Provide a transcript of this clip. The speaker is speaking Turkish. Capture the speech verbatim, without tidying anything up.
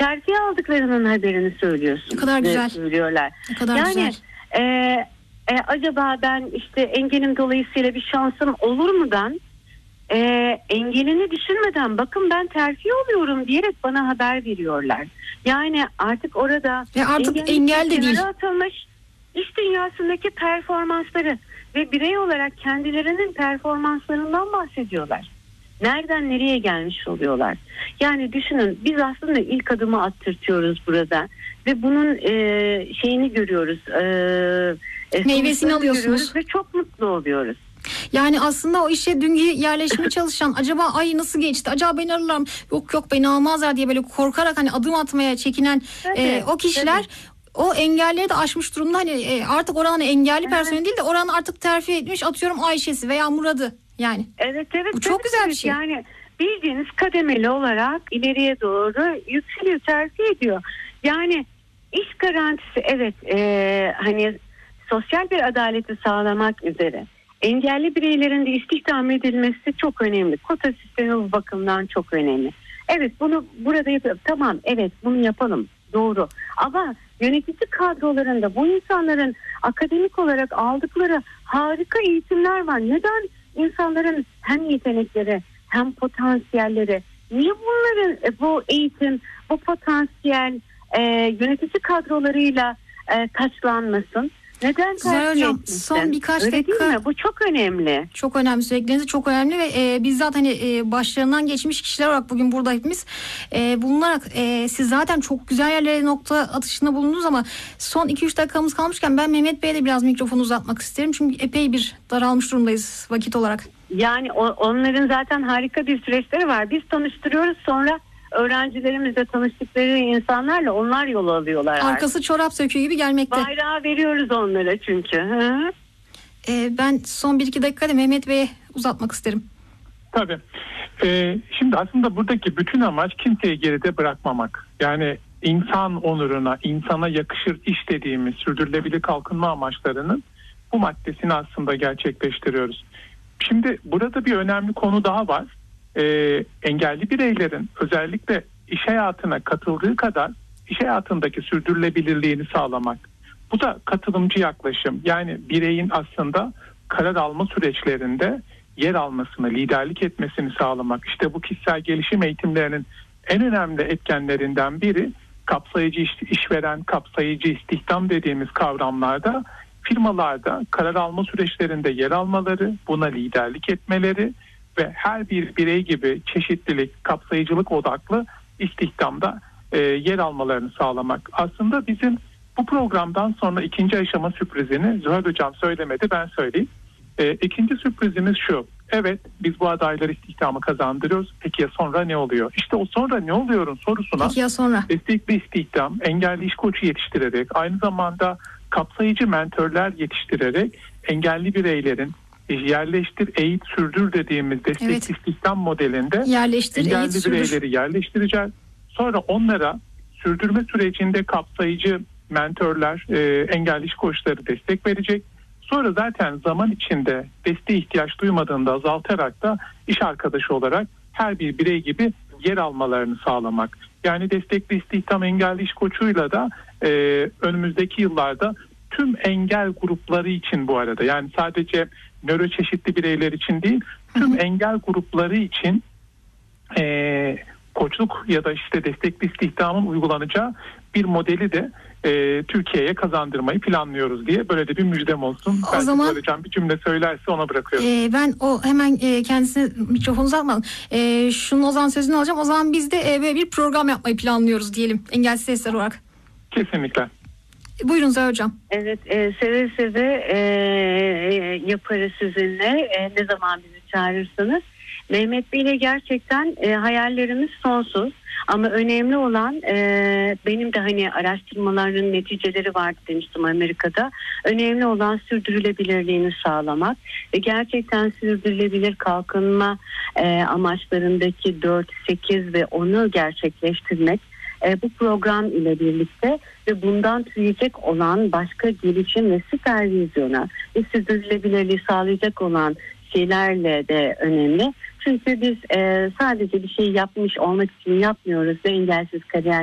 terfi aldıklarının haberini söylüyorsun. Ne kadar güzel. Söylüyorlar. Ne kadar yani, güzel. E, e, acaba ben işte engelim dolayısıyla bir şansım olur mudan e, engelini düşünmeden bakın ben terfi oluyorum diyerek bana haber veriyorlar. Yani artık orada ve artık engel de değil. Atılmış iş dünyasındaki performansları ve birey olarak kendilerinin performanslarından bahsediyorlar. Nereden nereye gelmiş oluyorlar? Yani düşünün, biz aslında ilk adımı attırtıyoruz burada ve bunun e, şeyini görüyoruz. E, Meyvesini alıyorsunuz ve çok mutlu oluyoruz. Yani aslında o işe dün yerleşmeye çalışan, acaba ay nasıl geçti, acaba beni alırlar mı, yok yok beni almazlar diye böyle korkarak hani adım atmaya çekinen tabii, e, o kişiler tabii. O engelleri de aşmış durumda. Hani e, artık oranın engelli evet. personeli değil de oranın artık terfi etmiş, atıyorum Ayşe'si veya Murat'ı yani. Evet evet. Bu çok güzel bir şey. Yani bildiğiniz kademeli olarak ileriye doğru yükseliyor, terfi ediyor. Yani iş garantisi, evet, e, hani sosyal bir adaleti sağlamak üzere engelli bireylerin de istihdam edilmesi çok önemli. Kota sistemi bu bakımdan çok önemli. Evet, bunu burada yapalım. Tamam, evet, bunu yapalım. Doğru. Ama yönetici kadrolarında bu insanların akademik olarak aldıkları harika eğitimler var. Neden insanların hem yetenekleri hem potansiyelleri, niye bunların bu eğitim, bu potansiyel e, yönetici kadrolarıyla e, taçlanmasın? Neden Güzel hocam, son birkaç Öyle dakika. Değil mi? Bu çok önemli. Çok önemli, sürekli çok önemli ve e, bizzat hani e, başlarından geçmiş kişiler olarak bugün burada hepimiz e, bulunarak e, siz zaten çok güzel yerlere nokta atışında bulundunuz ama son iki üç dakikamız kalmışken ben Mehmet Bey'e de biraz mikrofonu uzatmak isterim. Çünkü epey bir daralmış durumdayız vakit olarak. Yani o, onların zaten harika bir süreçleri var. Biz tanıştırıyoruz, sonra öğrencilerimizle tanıştıkları insanlarla onlar yol alıyorlar. Arkası artık çorap söküğü gibi gelmekte. Bayrağı veriyoruz onlara çünkü. Hı? Ee, ben son bir iki dakikada Mehmet Bey'e uzatmak isterim. Tabii. Ee, şimdi aslında buradaki bütün amaç kimseyi geride bırakmamak. Yani insan onuruna, insana yakışır iş dediğimiz sürdürülebilir kalkınma amaçlarının bu maddesini aslında gerçekleştiriyoruz. Şimdi burada bir önemli konu daha var. Ee, engelli bireylerin özellikle iş hayatına katıldığı kadar iş hayatındaki sürdürülebilirliğini sağlamak. Bu da katılımcı yaklaşım. Yani bireyin aslında karar alma süreçlerinde yer almasını, liderlik etmesini sağlamak. İşte bu kişisel gelişim eğitimlerinin en önemli etkenlerinden biri kapsayıcı iş, işveren, kapsayıcı istihdam dediğimiz kavramlarda firmalarda karar alma süreçlerinde yer almaları, buna liderlik etmeleri ve her bir birey gibi çeşitlilik, kapsayıcılık odaklı istihdamda e, yer almalarını sağlamak. Aslında bizim bu programdan sonra ikinci aşama sürprizini Zuhal Hocam söylemedi, ben söyleyeyim. E, ikinci sürprizimiz şu: evet, biz bu adayları istihdamı kazandırıyoruz. Peki ya sonra ne oluyor? İşte o sonra ne oluyorun sorusuna Peki ya sonra? destekli istihdam, engelli iş koçu yetiştirerek, aynı zamanda kapsayıcı mentörler yetiştirerek engelli bireylerin yerleştir, eğit, sürdür dediğimiz destekli evet. istihdam modelinde yerleştir, engelli eğit, bireyleri sürdür. yerleştireceğiz. Sonra onlara sürdürme sürecinde kapsayıcı mentörler, e, engelli iş koçları destek verecek. Sonra zaten zaman içinde desteğe ihtiyaç duymadığında azaltarak da iş arkadaşı olarak her bir birey gibi yer almalarını sağlamak. Yani destekli istihdam engelli iş koçuyla da e, önümüzdeki yıllarda tüm engel grupları için, bu arada yani sadece nöroçeşitli bireyler için değil, tüm hı hı. engel grupları için e, koçluk ya da işte destekli istihdamın uygulanacağı bir modeli de e, Türkiye'ye kazandırmayı planlıyoruz diye böyle de bir müjdem olsun. O Belki zaman söyleyeceğim bir cümle söylerse ona bırakıyorum. E, ben o hemen e, kendisine mikrofonu uzatmadım. E, şunun o zaman sözünü alacağım. O zaman biz de e, böyle bir program yapmayı planlıyoruz diyelim engelsiz sesler olarak. Kesinlikle. Buyurun Zahra Hocam. Evet, e, seve seve e, yaparız sizinle. E, ne zaman bizi çağırırsanız. Mehmet Bey ile gerçekten e, hayallerimiz sonsuz. Ama önemli olan e, benim de hani araştırmaların neticeleri vardı demiştim Amerika'da. Önemli olan sürdürülebilirliğini sağlamak. Ve gerçekten sürdürülebilir kalkınma e, amaçlarındaki dört, sekiz ve onu gerçekleştirmek. E, bu program ile birlikte ve bundan türeyecek olan başka gelişim ve süpervizyona ve sürdürülebilirliği sağlayacak olan şeylerle de önemli. Çünkü biz e, sadece bir şey yapmış olmak için yapmıyoruz ve engelsiz kariyer